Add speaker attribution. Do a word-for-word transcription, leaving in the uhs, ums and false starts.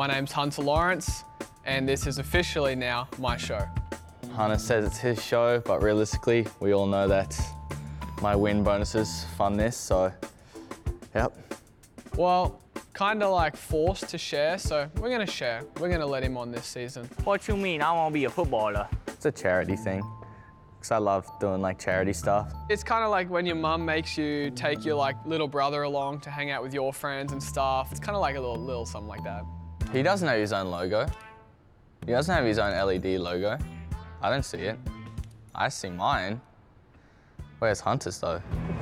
Speaker 1: My name's Hunter Lawrence, and this is officially now my show.
Speaker 2: Hunter says it's his show, but realistically, we all know that my win bonuses fund this, so, yep.
Speaker 1: Well, kind of like forced to share, so we're gonna share. We're gonna let him on this season.
Speaker 3: What you mean? I want to be a footballer.
Speaker 2: It's a charity thing, because I love doing like charity stuff.
Speaker 1: It's kind of like when your mum makes you take your like little brother along to hang out with your friends and stuff. It's kind of like a little, little something like that.
Speaker 2: He doesn't have his own logo. He doesn't have his own L E D logo. I don't see it. I see mine. Where's Hunter's though?